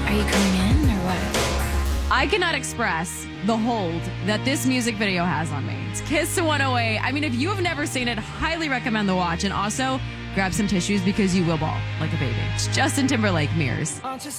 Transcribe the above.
Are you coming in or what? I cannot express the hold that this music video has on me. It's Kiss 108. I mean, if you have never seen it, highly recommend the watch. And also, grab some tissues because you will bawl like a baby. It's Justin Timberlake, Mirrors.